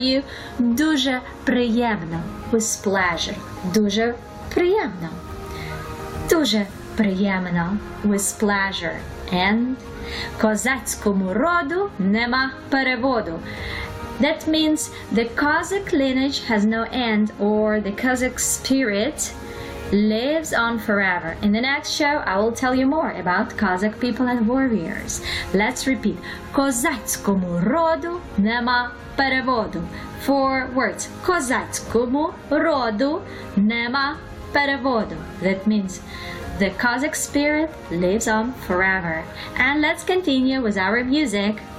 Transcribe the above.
Дуже приємно. With pleasure. Дуже приємно. Дуже приємно. With pleasure. And козацькому роду нема переводу. That means the Kazakh lineage has no end, or the Kazakh spirit lives on forever. In the next show, I will tell you more about Kazakh people and warriors. Let's repeat. Козацькому роду нема переводу. 4 words. Козацькому роду нема переводу. That means the Kazakh spirit lives on forever. And let's continue with our music.